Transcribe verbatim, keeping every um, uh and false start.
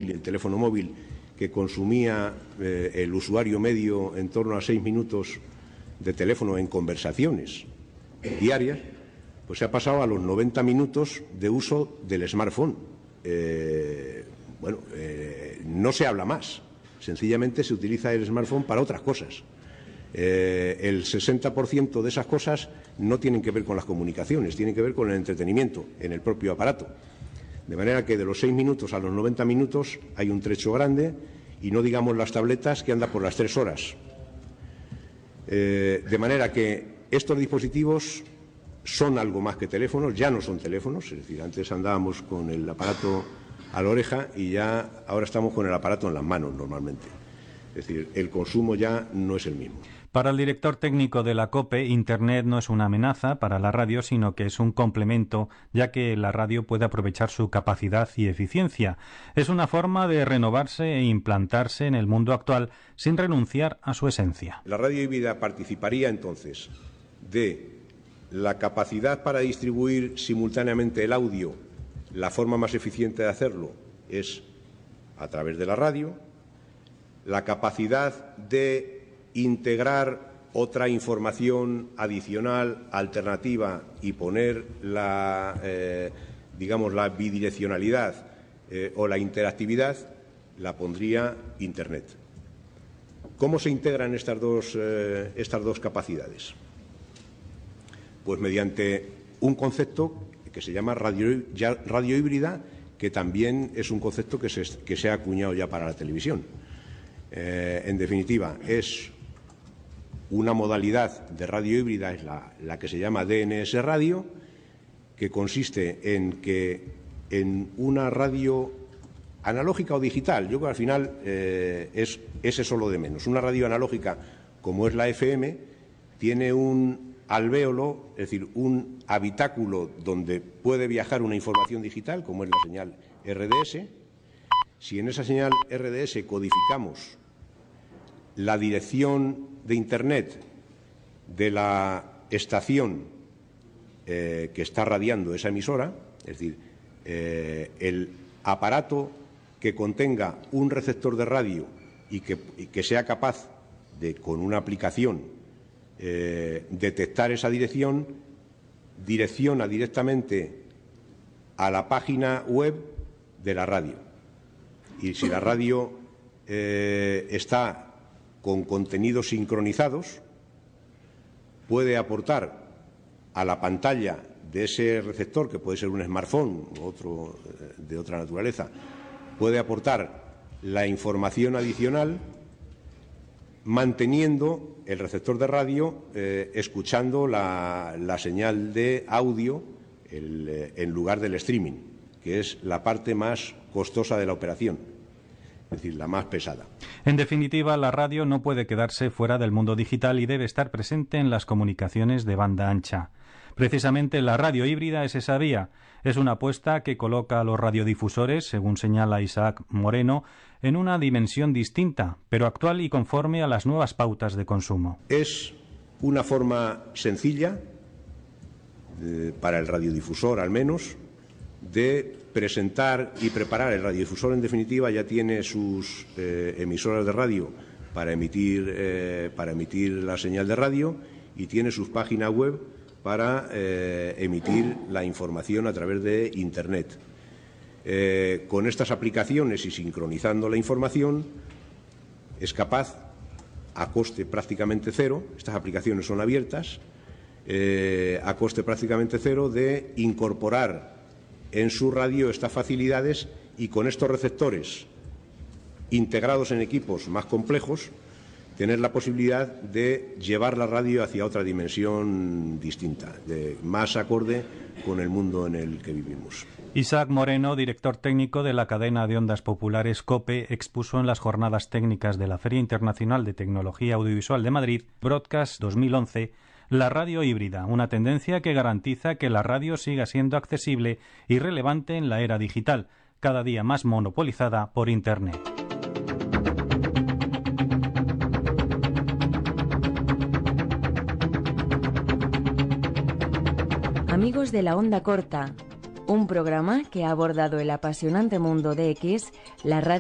móvil, el teléfono móvil, que consumía eh, el usuario medio en torno a seis minutos de teléfono en conversaciones diarias, pues se ha pasado a los noventa minutos de uso del smartphone. Eh, bueno, eh, no se habla más, sencillamente se utiliza el smartphone para otras cosas. Eh, el sesenta por ciento de esas cosas no tienen que ver con las comunicaciones, tienen que ver con el entretenimiento en el propio aparato. De manera que de los seis minutos a los noventa minutos hay un trecho grande, y no digamos las tabletas, que anda por las tres horas. Eh, de manera que estos dispositivos son algo más que teléfonos, ya no son teléfonos, es decir, antes andábamos con el aparato a la oreja y ya ahora estamos con el aparato en las manos normalmente. Es decir, el consumo ya no es el mismo. Para el director técnico de la COPE, Internet no es una amenaza para la radio, sino que es un complemento, ya que la radio puede aprovechar su capacidad y eficiencia. Es una forma de renovarse e implantarse en el mundo actual sin renunciar a su esencia. La radio híbrida participaría entonces de la capacidad para distribuir simultáneamente el audio. La forma más eficiente de hacerlo es a través de la radio. La capacidad de integrar otra información adicional, alternativa, y poner la, eh, digamos, la bidireccionalidad eh, o la interactividad, la pondría Internet. ¿Cómo se integran estas dos, eh, estas dos capacidades? Pues mediante un concepto que se llama radio, ya, radio híbrida, que también es un concepto que se, que se ha acuñado ya para la televisión. Eh, en definitiva, es una modalidad de radio híbrida, es la, la que se llama D N S radio, que consiste en que en una radio analógica o digital, yo creo que al final eh, es ese solo de menos. Una radio analógica, como es la F M, tiene un alvéolo, es decir, un habitáculo donde puede viajar una información digital, como es la señal R D S. Si en esa señal R D S codificamos la dirección de Internet de la estación eh, que está radiando esa emisora, es decir, eh, el aparato que contenga un receptor de radio y que, y que sea capaz de, con una aplicación, eh, detectar esa dirección, direcciona directamente a la página web de la radio. Y si la radio eh, está con contenidos sincronizados, puede aportar a la pantalla de ese receptor, que puede ser un smartphone u otro de otra naturaleza, puede aportar la información adicional manteniendo el receptor de radio eh, escuchando la, la señal de audio el, eh, en lugar del streaming, que es la parte más costosa de la operación, es decir, la más pesada. En definitiva, la radio no puede quedarse fuera del mundo digital y debe estar presente en las comunicaciones de banda ancha. Precisamente la radio híbrida es esa vía. Es una apuesta que coloca a los radiodifusores, según señala Isaac Moreno, en una dimensión distinta, pero actual y conforme a las nuevas pautas de consumo. Es una forma sencilla, eh, para el radiodifusor al menos, de presentar y preparar. El radiodifusor, en definitiva, ya tiene sus eh, emisoras de radio para emitir, eh, para emitir la señal de radio, y tiene sus páginas web para eh, emitir la información a través de Internet. Eh, con estas aplicaciones y sincronizando la información, es capaz, a coste prácticamente cero, estas aplicaciones son abiertas, eh, a coste prácticamente cero, de incorporar en su radio estas facilidades, y con estos receptores integrados en equipos más complejos, tener la posibilidad de llevar la radio hacia otra dimensión distinta, de, más acorde con el mundo en el que vivimos. Isaac Moreno, director técnico de la cadena de ondas populares COPE, expuso en las jornadas técnicas de la Feria Internacional de Tecnología Audiovisual de Madrid, Broadcast dos mil once, la radio híbrida, una tendencia que garantiza que la radio siga siendo accesible y relevante en la era digital, cada día más monopolizada por Internet. Amigos de la Onda Corta, un programa que ha abordado el apasionante mundo de X, la radio